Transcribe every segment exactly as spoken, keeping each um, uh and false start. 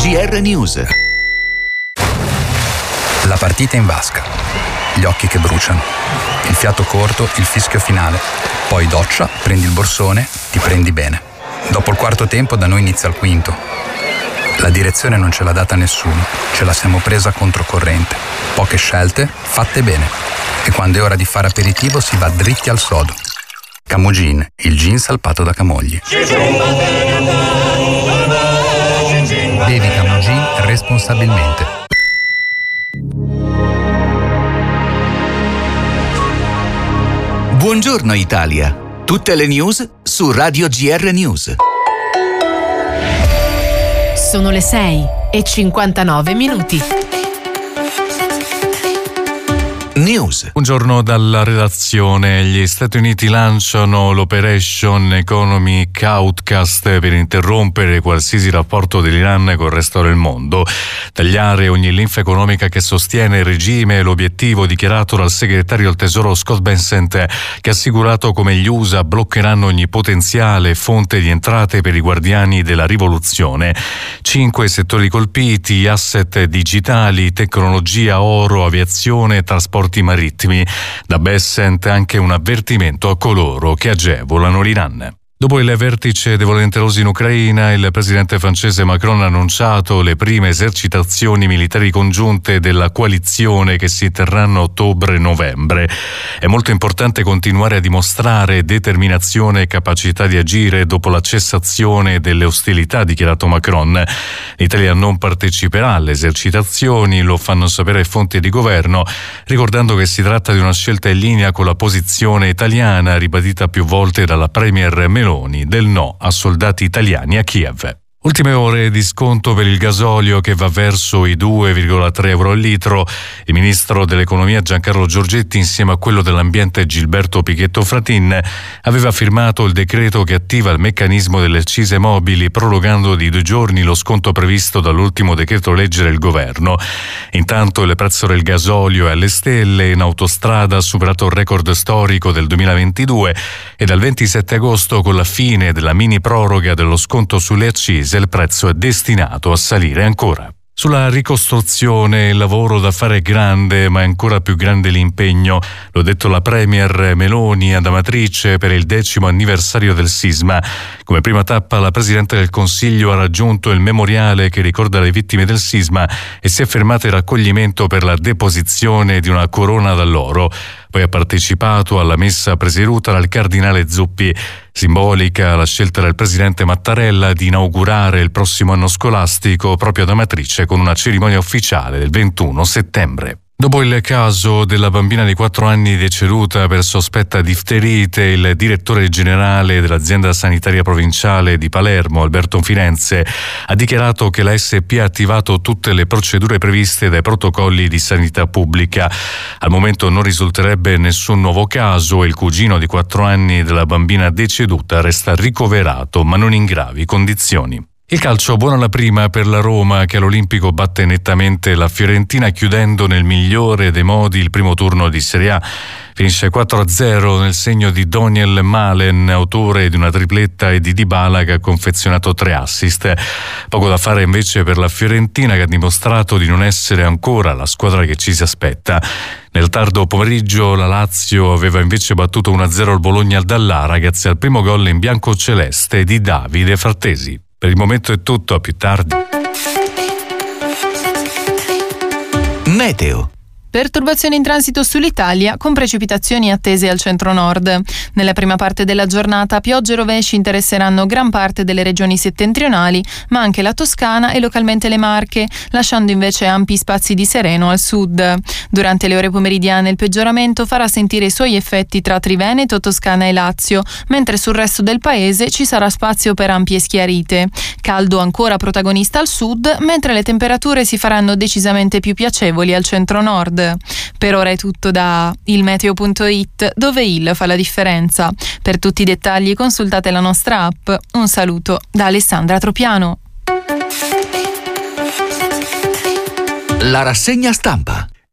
G R News. La partita in vasca, gli occhi che bruciano, il fiato corto, il fischio finale. Poi doccia, prendi il borsone, ti prendi bene. Dopo il quarto tempo da noi inizia il quinto. La direzione non ce l'ha data nessuno, ce la siamo presa controcorrente. Poche scelte, fatte bene. E quando è ora di fare aperitivo si va dritti al sodo. Camogin, il gin salpato da Camogli. Bevi Camogin responsabilmente. Buongiorno Italia. Tutte le news su Radio G R News. Sono le sei e cinquantanove minuti. News. Buongiorno dalla redazione. Gli Stati Uniti lanciano l'Operation Economic Outcast per interrompere qualsiasi rapporto dell'Iran col resto del mondo, tagliare ogni linfa economica che sostiene il regime, l'obiettivo dichiarato dal segretario al Tesoro Scott Bessent, che ha assicurato come gli U S A bloccheranno ogni potenziale fonte di entrate per i guardiani della rivoluzione. Cinque settori colpiti: asset digitali, tecnologia, oro, aviazione, trasporti marittimi. Da Bessent anche un avvertimento a coloro che agevolano l'Iran. Dopo il vertice dei volenterosi in Ucraina, il presidente francese Macron ha annunciato le prime esercitazioni militari congiunte della coalizione che si terranno a ottobre-novembre. È molto importante continuare a dimostrare determinazione e capacità di agire dopo la cessazione delle ostilità, ha dichiarato Macron. L'Italia non parteciperà alle esercitazioni, lo fanno sapere fonti di governo, ricordando che si tratta di una scelta in linea con la posizione italiana ribadita più volte dalla premier Meloni del no a soldati italiani a Kiev. Ultime ore di sconto per il gasolio che va verso i due virgola tre euro al litro. Il ministro dell'economia Giancarlo Giorgetti, insieme a quello dell'ambiente Gilberto Pichetto Fratin, aveva firmato il decreto che attiva il meccanismo delle accise mobili, prorogando di due giorni lo sconto previsto dall'ultimo decreto legge del governo. Intanto il prezzo del gasolio è alle stelle. In autostrada ha superato il record storico del duemilaventidue e dal ventisette agosto, con la fine della mini proroga dello sconto sulle accise, il prezzo è destinato a salire ancora. Sulla ricostruzione il lavoro da fare è grande, ma è ancora più grande l'impegno. L'ha detto la premier Meloni ad Amatrice per il decimo anniversario del sisma. Come prima tappa la Presidente del Consiglio ha raggiunto il memoriale che ricorda le vittime del sisma e si è fermata in raccoglimento per la deposizione di una corona d'alloro. Poi ha partecipato alla messa presieduta dal cardinale Zuppi. Simbolica la scelta del presidente Mattarella di inaugurare il prossimo anno scolastico proprio ad Amatrice con una cerimonia ufficiale del ventuno settembre. Dopo il caso della bambina di quattro anni deceduta per sospetta difterite, il direttore generale dell'azienda sanitaria provinciale di Palermo, Alberto Firenze, ha dichiarato che la S P ha attivato tutte le procedure previste dai protocolli di sanità pubblica. Al momento non risulterebbe nessun nuovo caso e il cugino di quattro anni della bambina deceduta resta ricoverato, ma non in gravi condizioni. Il calcio buona la prima per la Roma, che all'Olimpico batte nettamente la Fiorentina, chiudendo nel migliore dei modi il primo turno di Serie A. Finisce quattro a zero nel segno di Daniel Malen, autore di una tripletta, e di Dybala, che ha confezionato tre assist. Poco da fare invece per la Fiorentina, che ha dimostrato di non essere ancora la squadra che ci si aspetta. Nel tardo pomeriggio la Lazio aveva invece battuto uno a zero il Bologna al Dallara, grazie al primo gol in biancoceleste di Davide Frattesi. Per il momento è tutto, a più tardi. Meteo. Perturbazioni in transito sull'Italia, con precipitazioni attese al centro-nord. Nella prima parte della giornata piogge e rovesci interesseranno gran parte delle regioni settentrionali, ma anche la Toscana e localmente le Marche, lasciando invece ampi spazi di sereno al sud. Durante le ore pomeridiane il peggioramento farà sentire i suoi effetti tra Triveneto, Toscana e Lazio, mentre sul resto del paese ci sarà spazio per ampie schiarite. Caldo ancora protagonista al sud, mentre le temperature si faranno decisamente più piacevoli al centro-nord. Per ora è tutto da il meteo punto it, dove il fa la differenza. Per tutti i dettagli consultate la nostra app. Un saluto da Alessandra Tropiano. La rassegna stampa.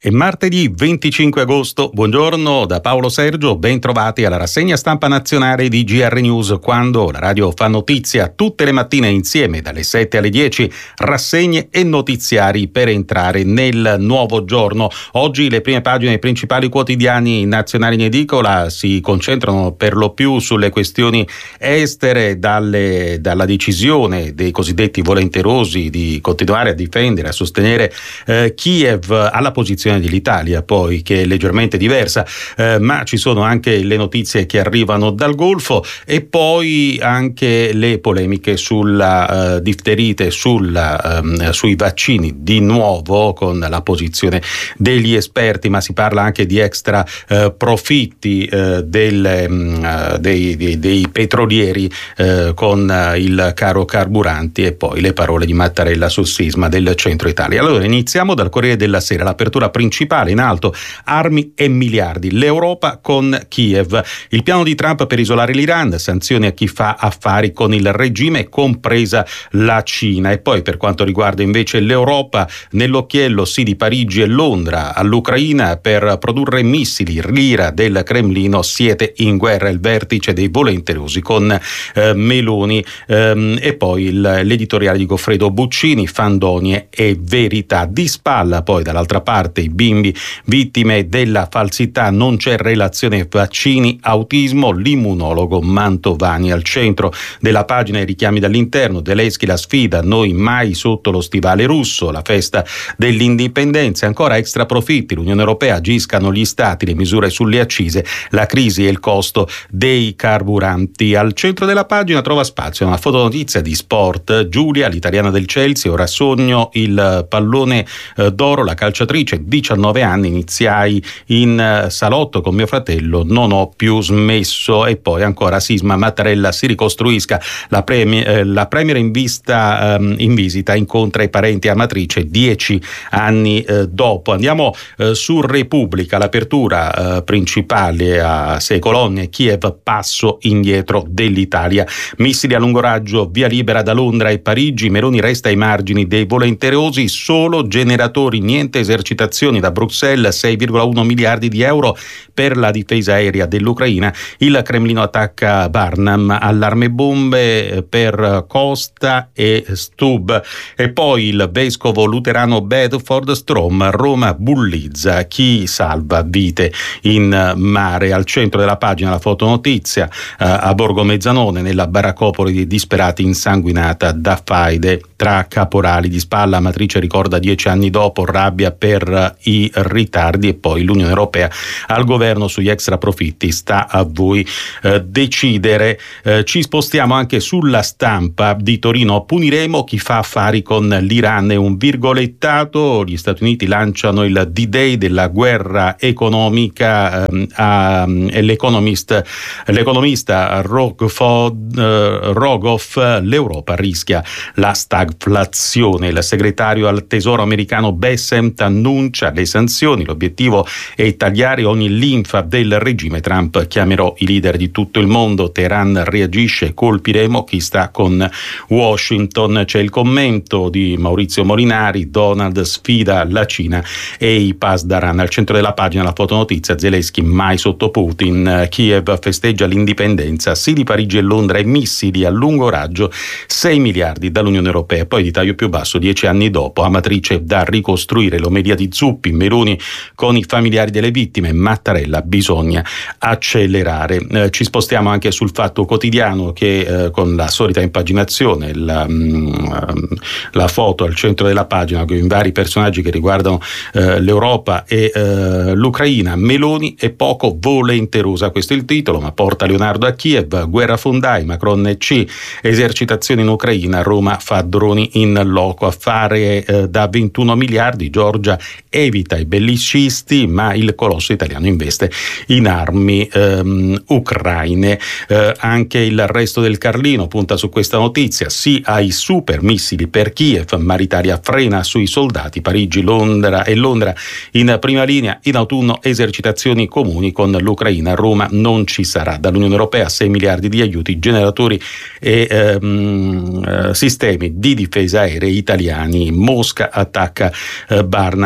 È martedì venticinque agosto, buongiorno da Paolo Sergio, ben trovati alla rassegna stampa nazionale di G R News, quando la radio fa notizia tutte le mattine insieme dalle sette alle dieci, rassegne e notiziari per entrare nel nuovo giorno. Oggi le prime pagine dei principali quotidiani nazionali in edicola si concentrano per lo più sulle questioni estere, dalle, dalla decisione dei cosiddetti volenterosi di continuare a difendere, a sostenere eh, Kiev, alla posizione dell'Italia poi che è leggermente diversa, eh, ma ci sono anche le notizie che arrivano dal Golfo e poi anche le polemiche sulla uh, difterite, sulla, um, sui vaccini, di nuovo con la posizione degli esperti, ma si parla anche di extra uh, profitti uh, del, um, dei, dei, dei petrolieri uh, con uh, il caro carburanti, e poi le parole di Mattarella sul sisma del centro Italia. Allora iniziamo dal Corriere della Sera, l'apertura principale in alto: armi e miliardi, l'Europa con Kiev, il piano di Trump per isolare l'Iran, sanzioni a chi fa affari con il regime, compresa la Cina. E poi per quanto riguarda invece l'Europa, nell'occhiello sì di Parigi e Londra all'Ucraina per produrre missili, l'ira del Cremlino, siete in guerra, il vertice dei volenterosi con eh, Meloni, ehm, e poi il, l'editoriale di Goffredo Buccini, fandonie e verità. Di spalla poi dall'altra parte i bimbi vittime della falsità, non c'è relazione vaccini, autismo, l'immunologo Mantovani. Al centro della pagina i richiami dall'interno, Zelensky la sfida, noi mai sotto lo stivale russo, la festa dell'indipendenza, ancora extra profitti, l'Unione Europea, agiscano gli stati, le misure sulle accise, la crisi e il costo dei carburanti. Al centro della pagina trova spazio una fotonotizia di sport, Giulia, l'italiana del Chelsea, ora sogno il pallone eh, d'oro, la calciatrice, diciannove anni, iniziai in uh, salotto con mio fratello, non ho più smesso. E poi ancora sisma, Mattarella si ricostruisca, la, premi- eh, la premier in, vista, um, in visita incontra i parenti Amatrice dieci anni eh, dopo. Andiamo eh, su Repubblica, l'apertura eh, principale a sei colonne, Kiev, passo indietro dell'Italia, missili a lungo raggio, via libera da Londra e Parigi, Meloni resta ai margini dei volenterosi, solo generatori, niente esercitazioni da Bruxelles, sei virgola uno miliardi di euro per la difesa aerea dell'Ucraina, il Cremlino attacca Barnam, allarme bombe per Costa e Stubb. E poi il vescovo luterano Bedford Strom, Roma bullizza, chi salva vite in mare. Al centro della pagina la fotonotizia, eh, a Borgo Mezzanone, nella baraccopoli di disperati insanguinata da faide tra caporali. Di spalla Amatrice ricorda dieci anni dopo, rabbia per i ritardi. E poi l'Unione Europea al governo sugli extra profitti, sta a voi eh, decidere. Eh, ci spostiamo anche sulla Stampa di Torino, puniremo chi fa affari con l'Iran, è un virgolettato, gli Stati Uniti lanciano il D-Day della guerra economica, eh, a, l'economist, l'economista Rogfod, eh, Rogoff, l'Europa rischia la stagflazione, il segretario al tesoro americano Bessent annuncia le sanzioni, l'obiettivo è tagliare ogni linfa del regime Trump, chiamerò i leader di tutto il mondo, Teheran reagisce, colpiremo chi sta con Washington. C'è il commento di Maurizio Molinari, Donald sfida la Cina e i Pasdaran. Al centro della pagina la fotonotizia, Zelensky mai sotto Putin, Kiev festeggia l'indipendenza, sì di Parigi e Londra e missili a lungo raggio, sei miliardi dall'Unione Europea. Poi di taglio più basso, dieci anni dopo, Amatrice da ricostruire, l'omelia di Zuppi, Meloni con i familiari delle vittime, Mattarella bisogna accelerare. Eh, ci spostiamo anche sul Fatto Quotidiano che eh, con la solita impaginazione, la, mh, la foto al centro della pagina con i vari personaggi che riguardano eh, l'Europa e eh, l'Ucraina, Meloni è poco volenterosa, questo è il titolo, ma porta Leonardo a Kiev, guerra fondai, Macron C, esercitazioni in Ucraina, Roma fa droni in loco, affare eh, da ventuno miliardi, Giorgia evita i bellicisti, ma il colosso italiano investe in armi ehm, ucraine. Eh, anche il Resto del Carlino punta su questa notizia, sì ai super missili per Kiev, ma l'Italia frena sui soldati, Parigi, Londra e Londra in prima linea, in autunno esercitazioni comuni con l'Ucraina, Roma non ci sarà. Dall'Unione Europea sei miliardi di aiuti, generatori e ehm, sistemi di difesa aerea italiani, Mosca attacca eh, Barnam. Al centro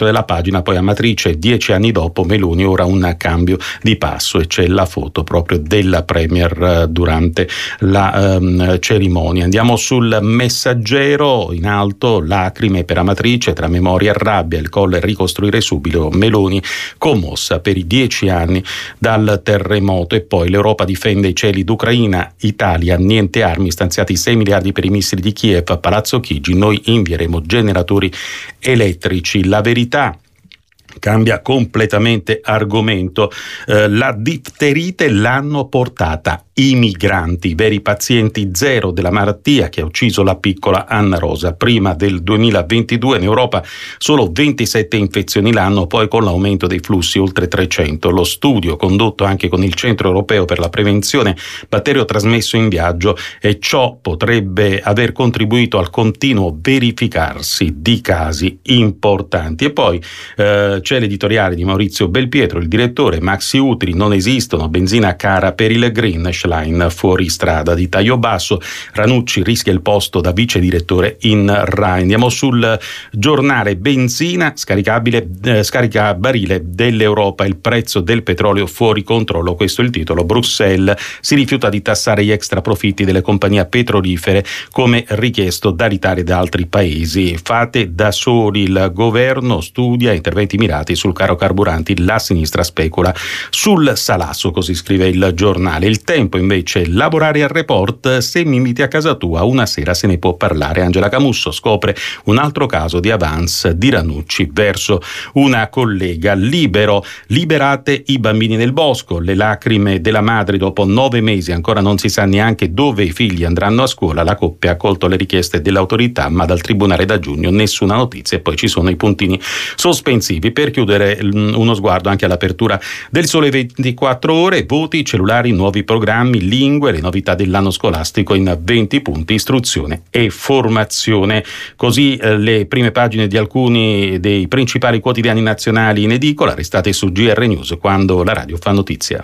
centro della pagina. Poi Amatrice, dieci anni dopo Meloni, ora un cambio di passo, e c'è la foto proprio della Premier durante la um, cerimonia. Andiamo sul Messaggero, in alto lacrime per Amatrice, tra memoria e rabbia, il Colle ricostruire subito, Meloni commossa per i dieci anni dal terremoto. E poi l'Europa difende i cieli d'Ucraina, Italia niente armi, stanziati sei miliardi per i missili di Kiev, a Palazzo Chigi noi invieremo generatori elettrici. La Verità cambia completamente argomento. Eh, la difterite l'hanno portata i migranti, veri pazienti zero della malattia che ha ucciso la piccola Anna Rosa. Prima del duemilaventidue in Europa solo ventisette infezioni l'anno, poi con l'aumento dei flussi oltre trecento. Lo studio condotto anche con il Centro Europeo per la Prevenzione Batterio Trasmesso in Viaggio, e ciò potrebbe aver contribuito al continuo verificarsi di casi importanti. E poi eh, c'è l'editoriale di Maurizio Belpietro, il direttore: maxi utili non esistono, benzina cara per il green, Schlein fuori strada. Di taglio basso, Ranucci rischia il posto da vice direttore in Rai. Andiamo sul Giornale: benzina scaricabile, eh, scaricabarile dell'Europa, il prezzo del petrolio fuori controllo, questo è il titolo. Bruxelles si rifiuta di tassare gli extra profitti delle compagnie petrolifere come richiesto dall'Italia e da altri paesi. Fate da soli, il governo studia interventi mirati sul caro carburanti, la sinistra specula sul salasso, così scrive il Giornale. Il Tempo invece: lavorare al report, se mi inviti a casa tua una sera se ne può parlare. Angela Camusso scopre un altro caso di avance di Ranucci verso una collega. Libero: liberate i bambini nel bosco, le lacrime della madre dopo nove mesi, ancora non si sa neanche dove i figli andranno a scuola. La coppia ha accolto le richieste dell'autorità, ma dal tribunale da giugno nessuna notizia. E poi ci sono i puntini sospensivi. Per chiudere, uno sguardo anche all'apertura del Sole ventiquattro Ore: voti, cellulari, nuovi programmi, lingue, le novità dell'anno scolastico in venti punti, istruzione e formazione. Così eh, le prime pagine di alcuni dei principali quotidiani nazionali in edicola. Restate su G R News, quando la radio fa notizia.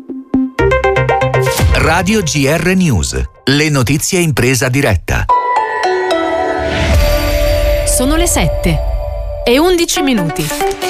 Radio G R News, le notizie in presa diretta. Sono le sette e undici minuti.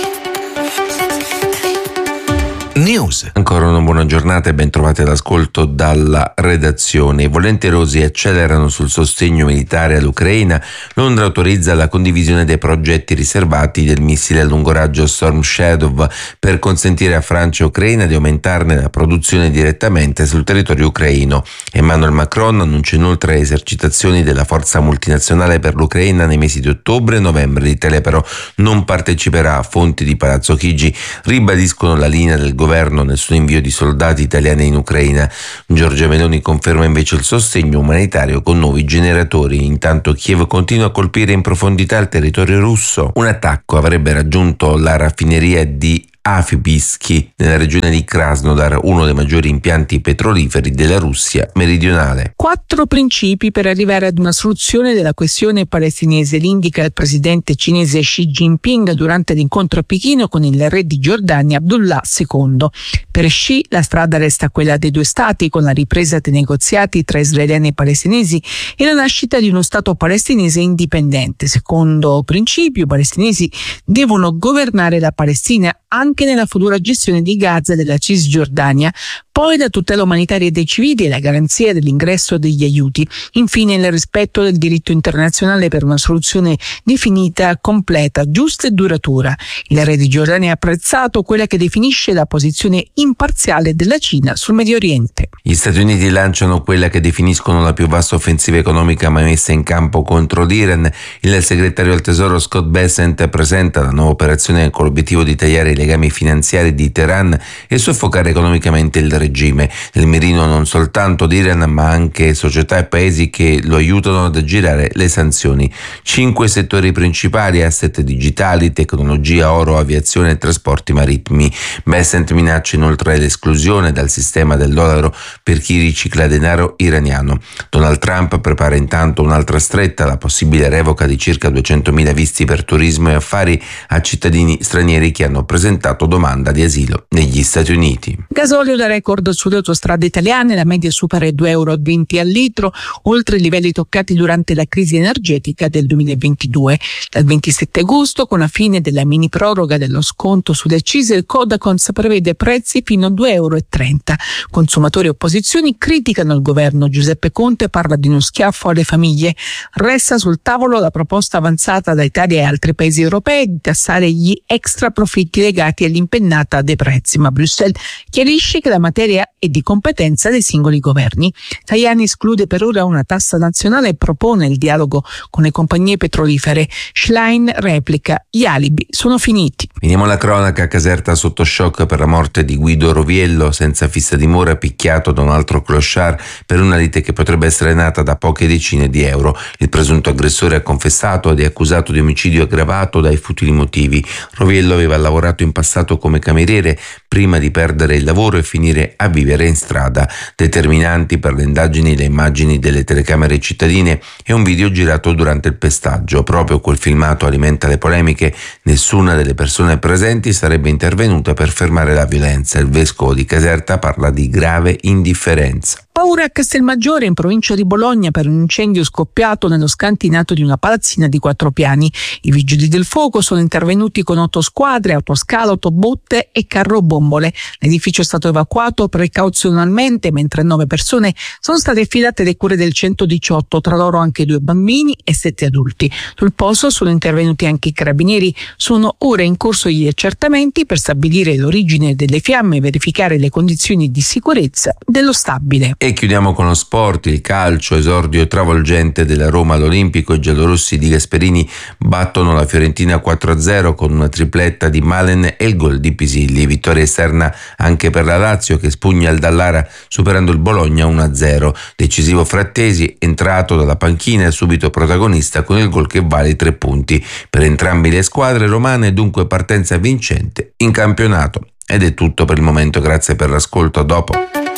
News. Ancora una buona giornata e ben trovati all'ascolto dalla redazione. I volenterosi accelerano sul sostegno militare all'Ucraina. Londra autorizza la condivisione dei progetti riservati del missile a lungo raggio Storm Shadow per consentire a Francia e Ucraina di aumentarne la produzione direttamente sul territorio ucraino. Emmanuel Macron annuncia inoltre esercitazioni della forza multinazionale per l'Ucraina nei mesi di ottobre e novembre. L'Italia però non parteciperà. Fonti di Palazzo Chigi ribadiscono la linea del governo nel suo invio di soldati italiani in Ucraina. Giorgia Meloni conferma invece il sostegno umanitario con nuovi generatori. Intanto Kiev continua a colpire in profondità il territorio russo. Un attacco avrebbe raggiunto la raffineria di Afibisky nella regione di Krasnodar, uno dei maggiori impianti petroliferi della Russia meridionale. Quattro principi per arrivare ad una soluzione della questione palestinese, li indica il presidente cinese Xi Jinping durante l'incontro a Pechino con il re di Giordania Abdullah secondo. Per Xi la strada resta quella dei due stati, con la ripresa dei negoziati tra israeliani e palestinesi e la nascita di uno stato palestinese indipendente. Secondo principio, i palestinesi devono governare la Palestina anche nella futura gestione di Gaza e della Cisgiordania, poi la tutela umanitaria dei civili e la garanzia dell'ingresso degli aiuti, infine il rispetto del diritto internazionale per una soluzione definita, completa, giusta e duratura. Il re di Giordania ha apprezzato quella che definisce la posizione imparziale della Cina sul Medio Oriente. Gli Stati Uniti lanciano quella che definiscono la più vasta offensiva economica mai messa in campo contro l'Iran. Il segretario al Tesoro Scott Bessent presenta la nuova operazione con l'obiettivo di tagliare i legami finanziari di Teheran e soffocare economicamente il regime. Nel mirino non soltanto l'Iran, ma anche società e paesi che lo aiutano ad aggirare le sanzioni. Cinque settori principali: asset digitali, tecnologia, oro, aviazione e trasporti marittimi. Bessent minaccia inoltre l'esclusione dal sistema del dollaro per chi ricicla denaro iraniano. Donald Trump prepara intanto un'altra stretta: la possibile revoca di circa duecentomila visti per turismo e affari a cittadini stranieri che hanno presentato domanda di asilo negli Stati Uniti. Gasolio da record nord sulle autostrade italiane la media supera i due euro e venti al litro, oltre i livelli toccati durante la crisi energetica del duemilaventidue. Dal ventisette agosto, con la fine della mini proroga dello sconto sulle accise, il Codacons prevede prezzi fino a due euro e trenta. Consumatori e opposizioni criticano il governo. Giuseppe Conte parla di uno schiaffo alle famiglie. Resta sul tavolo la proposta avanzata da Italia e altri paesi europei di tassare gli extra profitti legati all'impennata dei prezzi, ma Bruxelles chiarisce che la materia è di competenza dei singoli governi. Tajani esclude per ora una tassa nazionale e propone il dialogo con le compagnie petrolifere. Schlein replica: gli alibi sono finiti. Finiamo la cronaca. Caserta sotto shock per la morte di Guido Roviello, senza fissa dimora, picchiato da un altro clochard per una lite che potrebbe essere nata da poche decine di euro. Il presunto aggressore ha confessato ed è accusato di omicidio aggravato dai futili motivi. Roviello aveva lavorato in passato come cameriere prima di perdere il lavoro e finire a vivere in strada. Determinanti per le indagini le immagini delle telecamere cittadine e un video girato durante il pestaggio. Proprio quel filmato alimenta le polemiche. Nessuna delle persone presenti sarebbe intervenuta per fermare la violenza. Il vescovo di Caserta parla di grave indifferenza. Paura a Castelmaggiore, in provincia di Bologna, per un incendio scoppiato nello scantinato di una palazzina di quattro piani. I vigili del fuoco sono intervenuti con otto squadre, autoscalo, autobotte e carrobombole. L'edificio è stato evacuato precauzionalmente, mentre nove persone sono state affidate alle cure del centodiciotto, tra loro anche due bambini e sette adulti. Sul posto sono intervenuti anche i carabinieri. Sono ora in corso gli accertamenti per stabilire l'origine delle fiamme e verificare le condizioni di sicurezza dello stabile. E chiudiamo con lo sport, il calcio, esordio travolgente della Roma all'Olimpico. I giallorossi di Gasperini battono la Fiorentina quattro a zero con una tripletta di Malen e il gol di Pisilli. Vittoria esterna anche per la Lazio, che spugna il Dallara superando il Bologna uno a zero. Decisivo Frattesi, entrato dalla panchina e subito protagonista con il gol che vale i tre punti. Per entrambe le squadre romane dunque partenza vincente in campionato. Ed è tutto per il momento, grazie per l'ascolto, a dopo.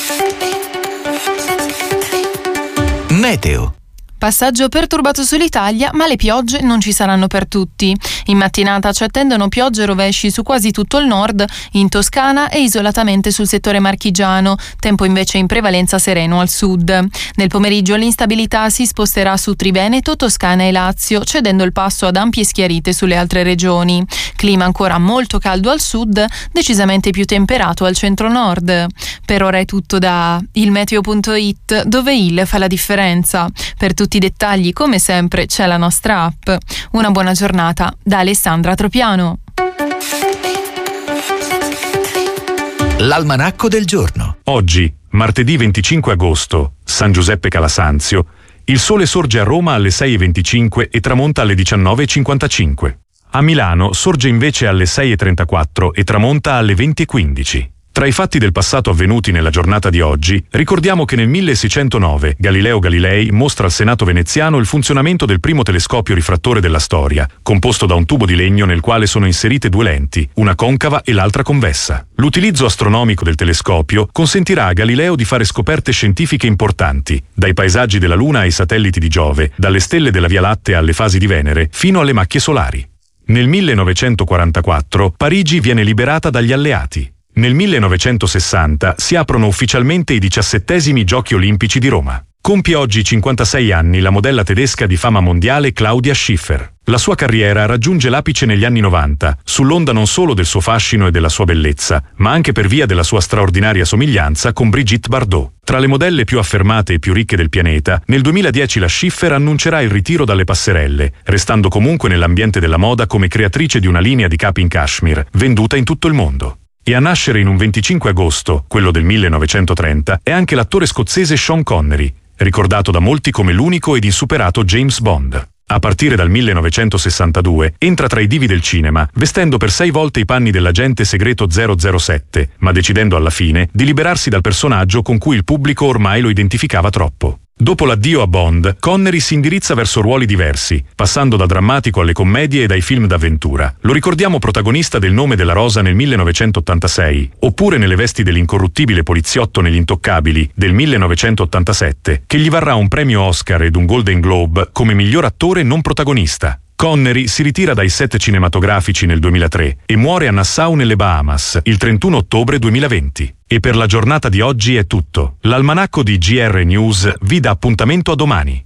Meteo. Passaggio perturbato sull'Italia, ma le piogge non ci saranno per tutti. In mattinata ci attendono piogge e rovesci su quasi tutto il nord, in Toscana e isolatamente sul settore marchigiano, tempo invece in prevalenza sereno al sud. Nel pomeriggio l'instabilità si sposterà su Triveneto, Toscana e Lazio, cedendo il passo ad ampie schiarite sulle altre regioni. Clima ancora molto caldo al sud, decisamente più temperato al centro-nord. Per ora è tutto da il meteo punto it, dove il fa la differenza. Per tutti i dettagli, come sempre, c'è la nostra app. Una buona giornata da Alessandra Tropiano. L'almanacco del giorno. Oggi, martedì venticinque agosto, San Giuseppe Calasanzio, il sole sorge a Roma alle sei e venticinque e tramonta alle diciannove e cinquantacinque. A Milano sorge invece alle sei e trentaquattro e tramonta alle venti e quindici. Tra i fatti del passato avvenuti nella giornata di oggi, ricordiamo che nel milleseicentonove Galileo Galilei mostra al Senato veneziano il funzionamento del primo telescopio rifrattore della storia, composto da un tubo di legno nel quale sono inserite due lenti, una concava e l'altra convessa. L'utilizzo astronomico del telescopio consentirà a Galileo di fare scoperte scientifiche importanti, dai paesaggi della Luna ai satelliti di Giove, dalle stelle della Via Lattea alle fasi di Venere, fino alle macchie solari. Nel millenovecentoquarantaquattro Parigi viene liberata dagli alleati. Nel millenovecentosessanta si aprono ufficialmente i diciassettesimi Giochi Olimpici di Roma. Compie oggi cinquantasei anni la modella tedesca di fama mondiale Claudia Schiffer. La sua carriera raggiunge l'apice negli anni novanta, sull'onda non solo del suo fascino e della sua bellezza, ma anche per via della sua straordinaria somiglianza con Brigitte Bardot. Tra le modelle più affermate e più ricche del pianeta, nel duemiladieci la Schiffer annuncerà il ritiro dalle passerelle, restando comunque nell'ambiente della moda come creatrice di una linea di capi in cashmere, venduta in tutto il mondo. E a nascere in un venticinque agosto, quello del millenovecentotrenta, è anche l'attore scozzese Sean Connery, ricordato da molti come l'unico ed insuperato James Bond. A partire dal millenovecentosessantadue entra tra i divi del cinema, vestendo per sei volte i panni dell'agente segreto zero zero sette, ma decidendo alla fine di liberarsi dal personaggio con cui il pubblico ormai lo identificava troppo. Dopo l'addio a Bond, Connery si indirizza verso ruoli diversi, passando da drammatico alle commedie e dai film d'avventura. Lo ricordiamo protagonista del Nome della Rosa nel millenovecentottantasei, oppure nelle vesti dell'incorruttibile poliziotto negli Intoccabili del millenovecentottantasette, che gli varrà un premio Oscar ed un Golden Globe come miglior attore non protagonista. Connery si ritira dai set cinematografici nel duemilatré e muore a Nassau nelle Bahamas il trentuno ottobre duemilaventi. E per la giornata di oggi è tutto. L'almanacco di G R News vi dà appuntamento a domani.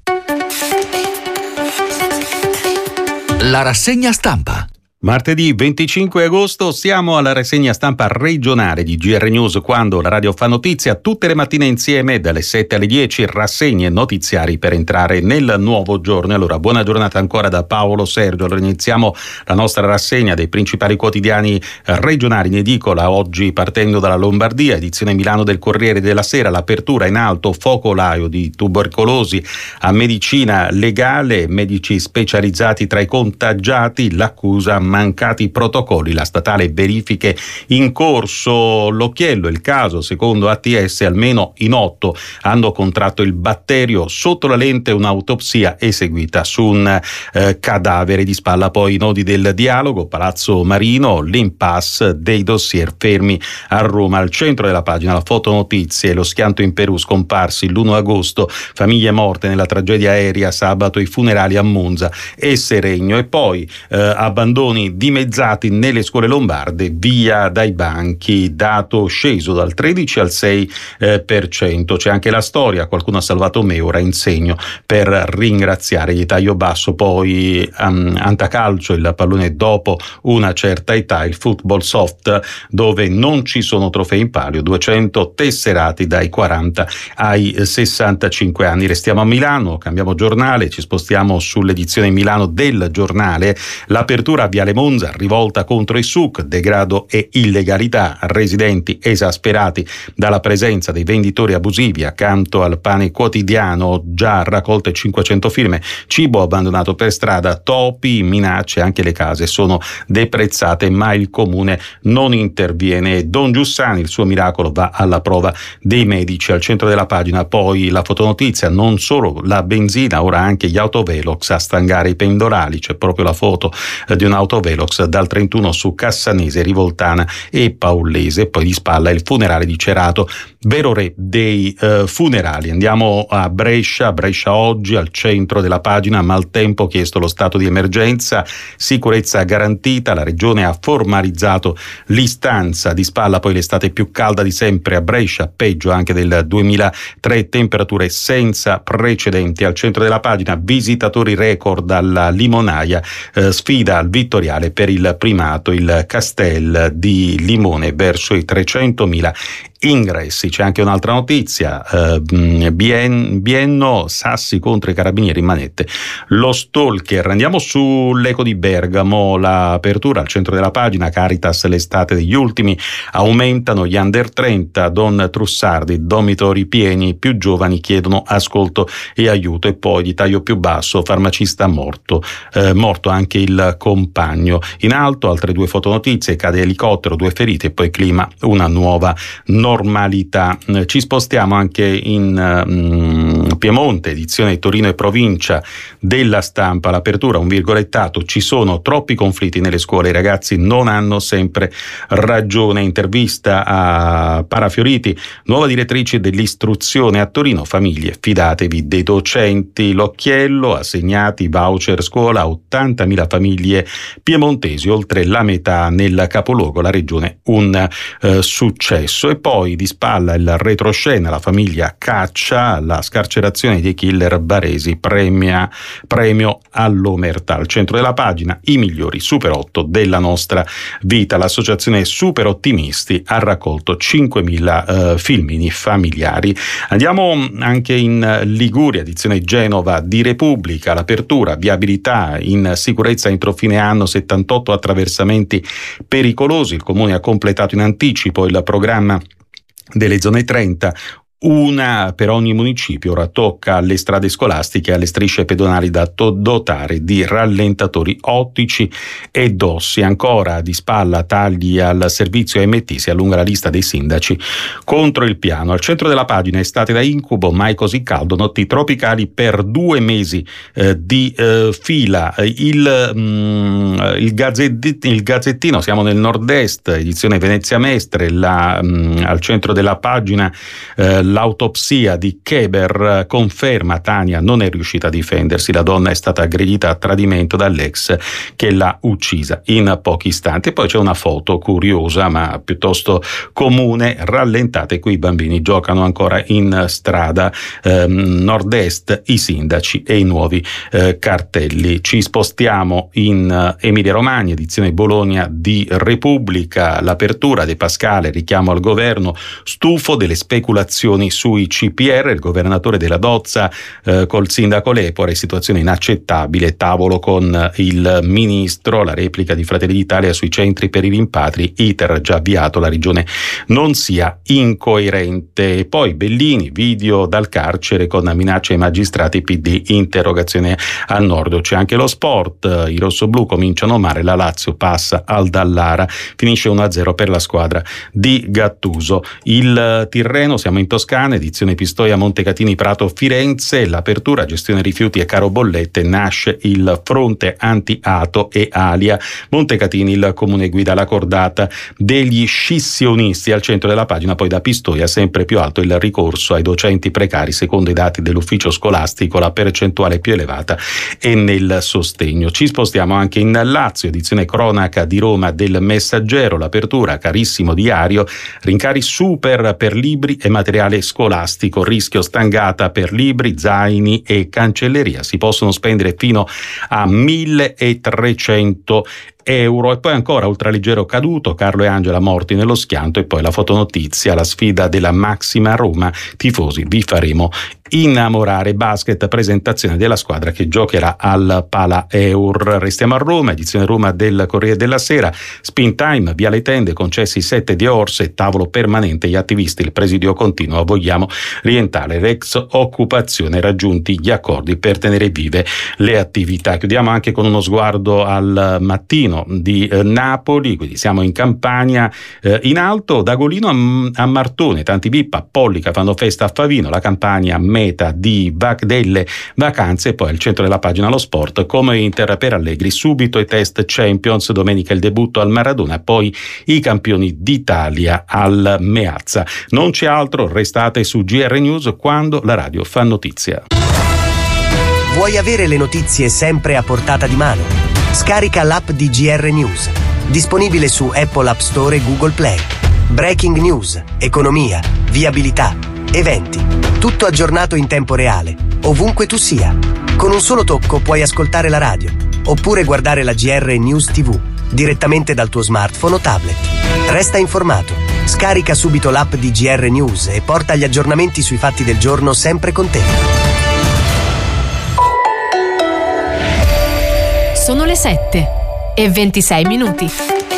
La rassegna stampa. Martedì venticinque agosto siamo alla rassegna stampa regionale di G R News, quando la radio fa notizia tutte le mattine insieme dalle sette alle dieci, rassegne notiziari per entrare nel nuovo giorno. Allora, buona giornata ancora da Paolo Sergio. Allora, iniziamo la nostra rassegna dei principali quotidiani regionali in edicola, oggi partendo dalla Lombardia, edizione Milano del Corriere della Sera, l'apertura in alto, focolaio di tubercolosi a medicina legale, medici specializzati tra i contagiati, l'accusa mancati protocolli, la statale verifiche in corso. L'occhiello, il caso, secondo A T S almeno in otto hanno contratto il batterio, sotto la lente un'autopsia eseguita su un eh, cadavere. Di spalla poi i nodi del dialogo, Palazzo Marino, l'impasse dei dossier fermi a Roma. Al centro della pagina la fotonotizie, lo schianto in Perù, scomparsi l'primo agosto, famiglie morte nella tragedia aerea, sabato i funerali a Monza e Seregno, e poi eh, abbandoni dimezzati nelle scuole lombarde, via dai banchi, dato sceso dal tredici al sei per cento. C'è anche la storia, qualcuno ha salvato me, ora insegno per ringraziare. Di taglio basso poi um, Antacalcio, il pallone dopo una certa età, il football soft dove non ci sono trofei in palio, duecento tesserati dai quaranta ai sessantacinque anni. Restiamo a Milano, cambiamo giornale, ci spostiamo sull'edizione Milano del Giornale. L'apertura a Viale Monza, rivolta contro i S U C, degrado e illegalità, residenti esasperati dalla presenza dei venditori abusivi accanto al pane quotidiano, già raccolte cinquecento firme, cibo abbandonato per strada, topi, minacce, anche le case sono deprezzate, ma il comune non interviene. Don Giussani, il suo miracolo va alla prova dei medici. Al centro della pagina poi la fotonotizia, non solo la benzina, ora anche gli autovelox a stangare i pendolari. C'è proprio la foto di un autovelox dal trentuno su Cassanese, Rivoltana e Paullese. Poi di spalla il funerale di Cerato, vero re dei eh, funerali. Andiamo a Brescia, Brescia oggi al centro della pagina, maltempo, chiesto lo stato di emergenza, sicurezza garantita, la regione ha formalizzato l'istanza. Di spalla poi l'estate più calda di sempre a Brescia, peggio anche del duemilatré, temperature senza precedenti. Al centro della pagina visitatori record alla Limonaia, eh, sfida al Vittoriale per il primato, il Castel di Limone verso i trecentomila ingressi. C'è anche un'altra notizia, eh, Bien, Bienno, Sassi contro i carabinieri in manette, lo stalker. Andiamo sull'Eco di Bergamo, l'apertura al centro della pagina, Caritas, l'estate degli ultimi, aumentano gli under trenta, Don Trussardi, dormitori pieni, più giovani chiedono ascolto e aiuto. E poi di taglio più basso, farmacista morto, eh, morto anche il compagno. In alto altre due fotonotizie, cade elicottero, due feriti, e poi clima, una nuova normalità. Ci spostiamo anche in um, Piemonte, edizione Torino e provincia della Stampa, l'apertura, un virgolettato, ci sono troppi conflitti nelle scuole, i ragazzi non hanno sempre ragione. Intervista a Parafioriti, nuova direttrice dell'istruzione a Torino, famiglie fidatevi dei docenti. L'occhiello, assegnati voucher scuola a ottantamila famiglie piemontesi, oltre la metà nel capoluogo, la regione un eh, successo. E poi di spalla il retroscena, la famiglia caccia, la scarcerazione dei killer baresi, premia, premio all'omertà. Al centro della pagina i migliori Super otto della nostra vita, l'associazione Super Ottimisti ha raccolto cinquemila eh, filmini familiari. Andiamo anche in Liguria, edizione Genova di Repubblica, l'apertura, viabilità in sicurezza entro fine anno, settantotto attraversamenti pericolosi, il comune ha completato in anticipo il programma delle zone trenta, una per ogni municipio. Ora tocca alle strade scolastiche e alle strisce pedonali da dotare di rallentatori ottici e dossi. Ancora di spalla, tagli al servizio A M T, si allunga la lista dei sindaci contro il piano. Al centro della pagina, estate da incubo, mai così caldo, notti tropicali per due mesi eh, di eh, fila. Il, mm, il, gazzettino, il gazzettino, siamo nel nord-est, edizione Venezia Mestre, la, mm, al centro della pagina eh, l'autopsia di Keber conferma Tania non è riuscita a difendersi, la donna è stata aggredita a tradimento dall'ex che l'ha uccisa in pochi istanti. E poi c'è una foto curiosa ma piuttosto comune, rallentate, qui i bambini giocano ancora in strada, ehm, nord-est, i sindaci e i nuovi eh, cartelli. Ci spostiamo in Emilia Romagna, edizione Bologna di Repubblica, l'apertura De Pascale, richiamo al governo, stufo delle speculazioni sui C P R, il governatore della Dozza eh, col sindaco Lepore, situazione inaccettabile, tavolo con il ministro, la replica di Fratelli d'Italia sui centri per i rimpatri, iter già avviato, la regione non sia incoerente. E poi Bellini, video dal carcere con minacce ai magistrati, P D, interrogazione al nord. C'è anche lo sport, i rossoblù cominciano male, la Lazio passa al Dallara, finisce uno a zero per la squadra di Gattuso. Il Tirreno, siamo in Toscana, edizione Pistoia, Montecatini, Prato, Firenze, l'apertura, gestione rifiuti e caro bollette, nasce il fronte anti-Ato e Alia. Montecatini, il comune guida la cordata degli scissionisti, al centro della pagina. Poi da Pistoia sempre più alto il ricorso ai docenti precari, secondo i dati dell'ufficio scolastico la percentuale più elevata è nel sostegno. Ci spostiamo anche in Lazio, edizione cronaca di Roma del Messaggero, l'apertura, carissimo diario, rincari super per libri e materiale scolastico, rischio stangata per libri, zaini e cancelleria, si possono spendere fino a milletrecento euro. E poi ancora ultraleggero caduto, Carlo e Angela morti nello schianto. E poi la fotonotizia, la sfida della Maxima Roma, tifosi vi faremo innamorare. Basket, presentazione della squadra che giocherà al Pala Eur. Restiamo a Roma, edizione Roma del Corriere della Sera, spin time, via le tende, concessi sette di Orse, tavolo permanente, gli attivisti, il presidio continuo, vogliamo rientrare, l'ex occupazione, raggiunti gli accordi per tenere vive le attività. Chiudiamo anche con uno sguardo al mattino di eh, Napoli, quindi siamo in Campania, eh, in alto, da Golino a, a Martone, tanti V I P a Pollica fanno festa a Favino, la Campania meta di vac- delle vacanze. E poi al centro della pagina lo sport, come Inter per Allegri, subito i test Champions, domenica il debutto al Maradona, poi i campioni d'Italia al Meazza. Non c'è altro, restate su G R News quando la radio fa notizia. Vuoi avere le notizie sempre a portata di mano? Scarica l'app di G R News, disponibile su Apple App Store e Google Play. Breaking news, economia, viabilità, eventi, tutto aggiornato in tempo reale, ovunque tu sia. Con un solo tocco puoi ascoltare la radio, oppure guardare la G R News T V, direttamente dal tuo smartphone o tablet. Resta informato, scarica subito l'app di G R News e porta gli aggiornamenti sui fatti del giorno sempre con te. Sono le sette e ventisei minuti.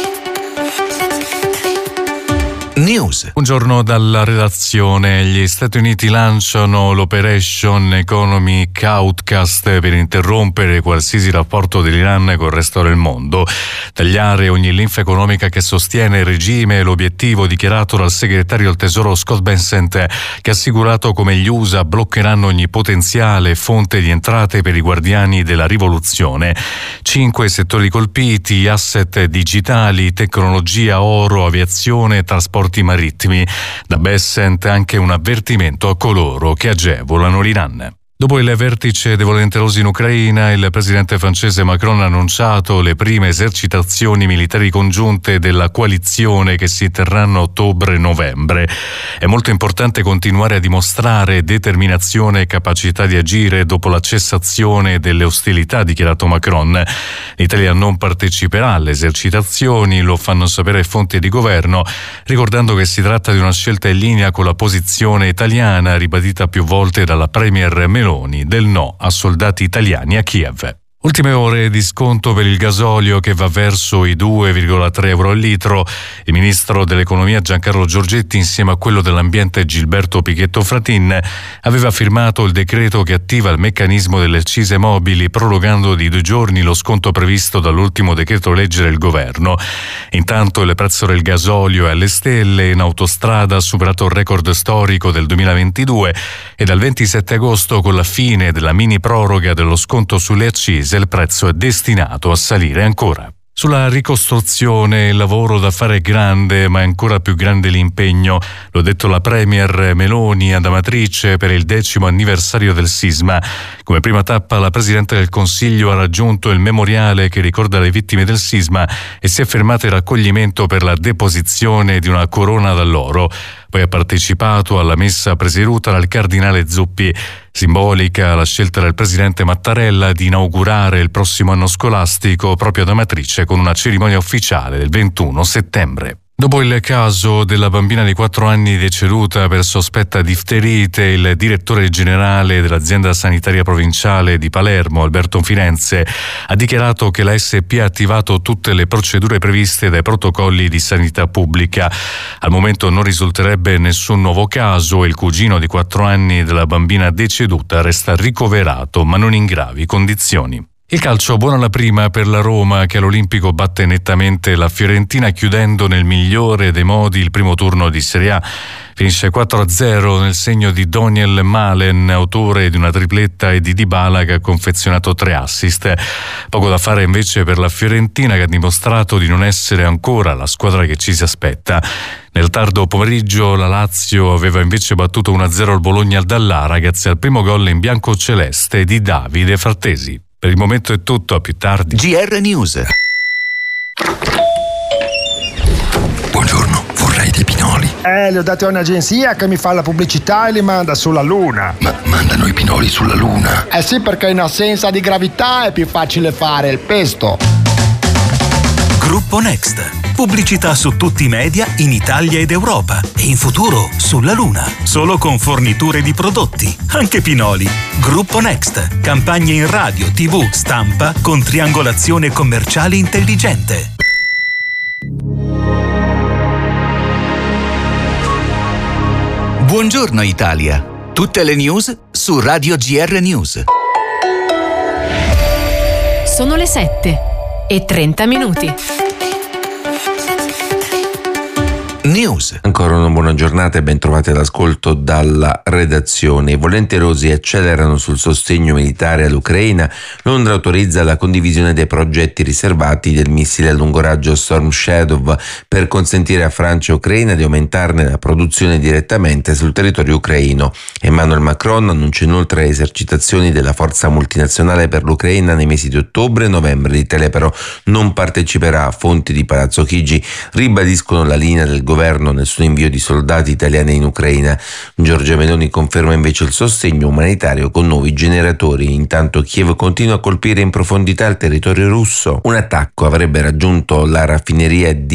News. Buongiorno dalla redazione. Gli Stati Uniti lanciano l'Operation Economic Outcast per interrompere qualsiasi rapporto dell'Iran col resto del mondo, tagliare ogni linfa economica che sostiene il regime, l'obiettivo dichiarato dal segretario al Tesoro Scott Bessent, che ha assicurato come gli U S A bloccheranno ogni potenziale fonte di entrate per i guardiani della rivoluzione. Cinque settori colpiti: asset digitali, tecnologia, oro, aviazione, trasporti marittimi. Da Bessent anche un avvertimento a coloro che agevolano l'Iran. Dopo il vertice dei volenterosi in Ucraina, il presidente francese Macron ha annunciato le prime esercitazioni militari congiunte della coalizione che si terranno a ottobre-novembre. È molto importante continuare a dimostrare determinazione e capacità di agire dopo la cessazione delle ostilità, ha dichiarato Macron. L'Italia non parteciperà alle esercitazioni, lo fanno sapere fonti di governo, ricordando che si tratta di una scelta in linea con la posizione italiana ribadita più volte dalla premier Meloni del no a soldati italiani a Kiev. Ultime ore di sconto per il gasolio che va verso i due virgola tre euro al litro. Il ministro dell'economia Giancarlo Giorgetti, insieme a quello dell'ambiente Gilberto Pichetto Fratin, aveva firmato il decreto che attiva il meccanismo delle accise mobili, prorogando di due giorni lo sconto previsto dall'ultimo decreto legge del governo. Intanto il prezzo del gasolio è alle stelle, in autostrada ha superato il record storico del duemilaventidue e dal ventisette agosto, con la fine della mini proroga dello sconto sulle accise, il prezzo è destinato a salire ancora. Sulla ricostruzione il lavoro da fare è grande, ma è ancora più grande l'impegno. Lo ha detto la Premier Meloni ad Amatrice per il decimo anniversario del sisma. Come prima tappa la Presidente del Consiglio ha raggiunto il memoriale che ricorda le vittime del sisma e si è fermato il raccoglimento per la deposizione di una corona d'alloro. Poi ha partecipato alla messa presieduta dal Cardinale Zuppi. Simbolica la scelta del Presidente Mattarella di inaugurare il prossimo anno scolastico proprio ad Amatrice con una cerimonia ufficiale del ventuno settembre. Dopo il caso della bambina di quattro anni deceduta per sospetta difterite, il direttore generale dell'azienda sanitaria provinciale di Palermo, Alberto Firenze, ha dichiarato che la S P ha attivato tutte le procedure previste dai protocolli di sanità pubblica. Al momento non risulterebbe nessun nuovo caso e il cugino di quattro anni della bambina deceduta resta ricoverato ma non in gravi condizioni. Il calcio buona la prima per la Roma che all'Olimpico batte nettamente la Fiorentina chiudendo nel migliore dei modi il primo turno di Serie A. Finisce quattro a zero nel segno di Daniel Malen, autore di una tripletta, e di Dybala che ha confezionato tre assist. Poco da fare invece per la Fiorentina che ha dimostrato di non essere ancora la squadra che ci si aspetta. Nel tardo pomeriggio la Lazio aveva invece battuto uno a zero al Bologna al Dallara grazie al primo gol in biancoceleste di Davide Frattesi. Per il momento è tutto, a più tardi. G R News. Buongiorno, vorrei dei pinoli. Eh, li ho dati a un'agenzia che mi fa la pubblicità e li manda sulla Luna. Ma mandano i pinoli sulla Luna? Eh sì, perché in assenza di gravità è più facile fare il pesto. Gruppo Next. Pubblicità su tutti i media in Italia ed Europa e in futuro sulla Luna. Solo con forniture di prodotti, anche pinoli. Gruppo Next. Campagne in radio, tivù, stampa con triangolazione commerciale intelligente. Buongiorno Italia. Tutte le news su Radio G R News. Sono le sette e trenta minuti. News. Ancora una buona giornata e ben trovati all'ascolto dalla redazione. I volenterosi accelerano sul sostegno militare all'Ucraina. Londra autorizza la condivisione dei progetti riservati del missile a lungo raggio Storm Shadow per consentire a Francia e Ucraina di aumentarne la produzione direttamente sul territorio ucraino. Emmanuel Macron annuncia inoltre esercitazioni della forza multinazionale per l'Ucraina nei mesi di ottobre e novembre. L'Italia però non parteciperà. Fonti di Palazzo Chigi ribadiscono la linea del governo governo nel suo invio di soldati italiani in Ucraina. Giorgia Meloni conferma invece il sostegno umanitario con nuovi generatori. Intanto Kiev continua a colpire in profondità il territorio russo. Un attacco avrebbe raggiunto la raffineria di